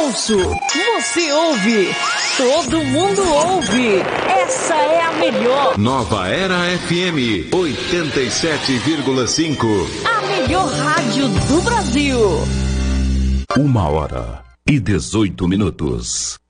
ouço, você ouve, todo mundo ouve. Essa é a melhor. Nova Era FM 87,5. A melhor rádio do Brasil. 1h18.